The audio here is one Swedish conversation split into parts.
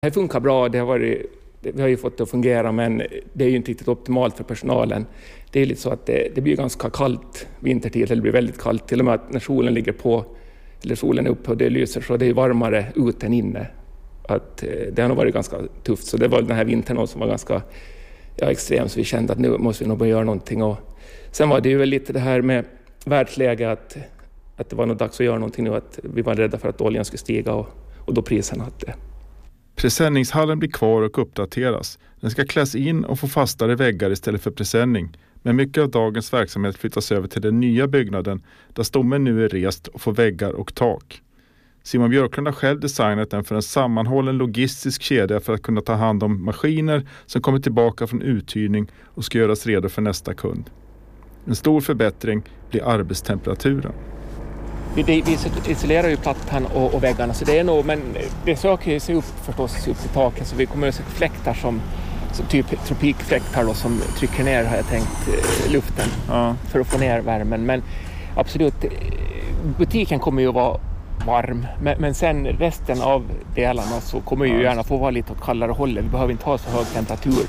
Det funkar bra, vi har ju fått det att fungera, men det är ju inte riktigt optimalt för personalen. Det är lite så att det blir ganska kallt vintertid, eller det blir väldigt kallt. Till och med att när solen ligger på, eller solen är uppe och det lyser, så det är varmare ute än inne. Att det har nog varit ganska tufft, så det var den här vintern som var ganska extrem, så vi kände att nu måste vi nog börja göra någonting. Och sen var det ju väl lite det här med världsläge, att det var nog dags att göra någonting nu, att vi var rädda för att oljan skulle stiga och då priserna att det. Presenningshallen blir kvar och uppdateras. Den ska kläs in och få fastare väggar istället för presenning. Men mycket av dagens verksamhet flyttas över till den nya byggnaden där stommen nu är rest och får väggar och tak. Simon Björklund har själv designat den för en sammanhållen logistisk kedja för att kunna ta hand om maskiner som kommer tillbaka från uthyrning och ska göras redo för nästa kund. En stor förbättring blir arbetstemperaturen. Vi isolerar ju plattan och väggarna, så det är nog, men det söker sig upp förstås upp till taket, så vi kommer att se fläktar som typ tropikfläktar då, som trycker ner, har jag tänkt, luften för att få ner värmen. Men absolut, butiken kommer ju att vara varm, men sen resten av delarna så kommer ju gärna få vara lite åt kallare hållet. Vi behöver inte ha så hög temperatur.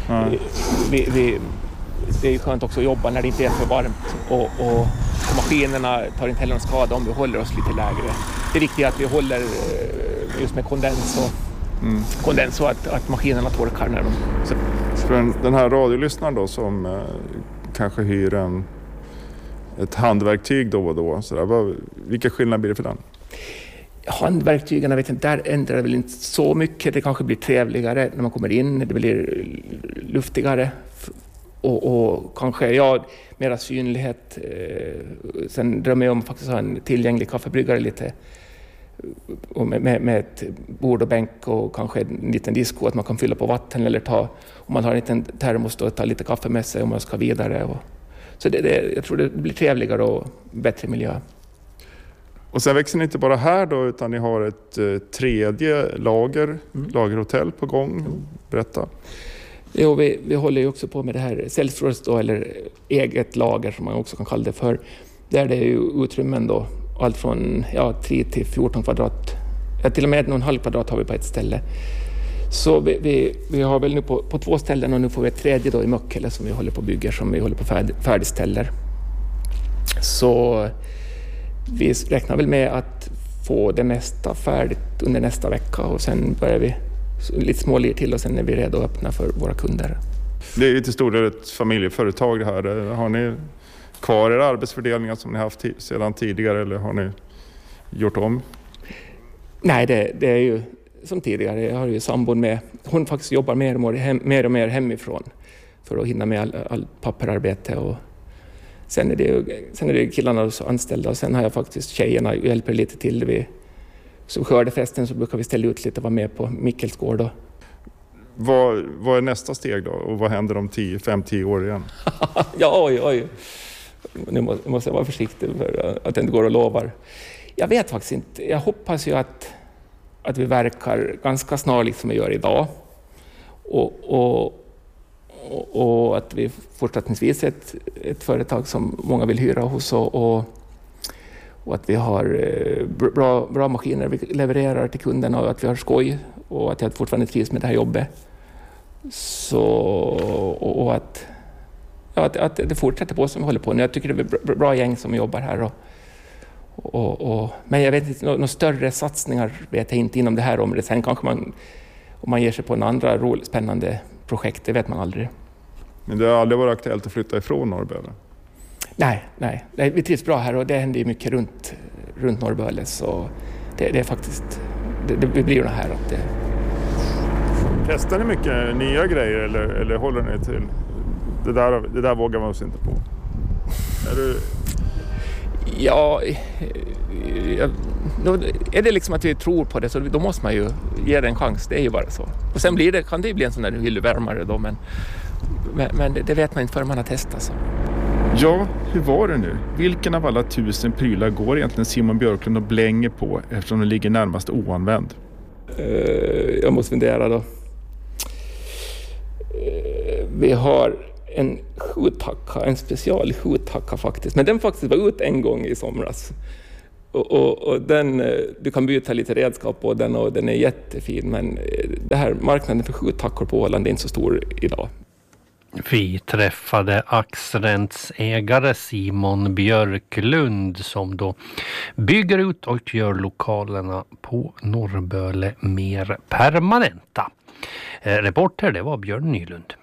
Det är ju skönt också att jobba när det inte är för varmt och maskinerna tar inte heller någon skada om vi håller oss lite lägre. Det är viktigt att vi håller just med kondens så att maskinerna torkar när de... För den här radiolyssnaren då som kanske hyr ett handverktyg då och då, vilka skillnader blir det för den? Handverktygen, jag vet inte, där ändrar det väl inte så mycket. Det kanske blir trevligare när man kommer in, det blir luftigare och kanske mera synlighet. Sen drömmer jag om faktiskt att ha en tillgänglig kaffebryggare lite, och med ett bord och bänk och kanske en liten disko att man kan fylla på vatten eller om man har en liten termos då, ta lite kaffe med sig om man ska vidare. Så jag tror det blir trevligare och bättre miljö. Och sen växer ni inte bara här då, utan ni har ett tredje lagerhotell på gång. Berätta. Jo, vi håller ju också på med det här säljstrådet då, eller eget lager som man också kan kalla det för. Där det är ju utrymmen då, allt från 3 till 14 kvadrat. Till och med 1,5 kvadrat har vi på ett ställe. Så vi har väl nu på 2 ställen, och nu får vi ett tredje då i Möckele som vi håller på att bygga, som vi håller på färdigställer. Så vi räknar väl med att få det mesta färdigt under nästa vecka, och sen börjar vi lite smålir till och sen är vi redo att öppna för våra kunder. Det är ju till stor del ett familjeföretag det här. Har ni kvar era arbetsfördelningar som ni haft sedan tidigare, eller har ni gjort om? Nej, det är ju som tidigare. Jag har ju sambon med. Hon faktiskt jobbar mer och mer hemifrån för att hinna med all papperarbete, och sen är det killarna anställda, och sen har jag faktiskt tjejerna hjälper lite till. Så skördefesten så brukar vi ställa ut lite och vara med på Mikkelsgård då. Vad är nästa steg då? Och vad händer om 5-10 år igen? Oj. Nu måste jag vara försiktig för att det inte går och lovar. Jag vet faktiskt inte. Jag hoppas ju att vi verkar ganska snarlikt som vi gör idag. Och att vi fortsättningsvis är ett företag som många vill hyra hos, och att vi har bra maskiner vi levererar till kunderna, och att vi har skoj, och att jag fortfarande trivs med det här jobbet. Så, och att det fortsätter på som vi håller på nu. Jag tycker det är bra gäng som jobbar här. Men jag vet inte, några större satsningar vet jag inte inom det här området. Sen kanske om man ger sig på en andra spännande projekt, det vet man aldrig. Men det har aldrig varit aktuellt att flytta ifrån Norrböle? Nej, vi trivs bra här, och det händer ju mycket runt Norrböle, så det är faktiskt, det blir ju det här att det... Testar ni mycket nya grejer eller håller ni till det där vågar man oss inte på? Är det liksom att vi tror på det, så då måste man ju ge det en chans, det är ju bara så. Och sen kan det bli en sån där hyllvärmare då, men det vet man inte förrän man har testat så. Ja, hur var det nu? Vilken av alla 1000 prylar går egentligen Simon Björklund och blänger på eftersom den ligger närmast oanvänd? Jag måste fundera då. Vi har en skjuthacka, en special skjuthacka faktiskt. Men den faktiskt var ut en gång i somras. Och den, du kan byta lite redskap på den och den är jättefin, men det här marknaden för 7 tackor på Åland är inte så stor idag. Vi träffade Axrents ägare Simon Björklund som då bygger ut och gör lokalerna på Norrböle mer permanenta. Reporter, det var Björn Nylund.